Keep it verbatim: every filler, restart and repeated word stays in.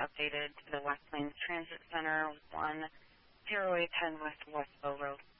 updated to the West Plains Transit Center, one zero eight ten West Westbow Road.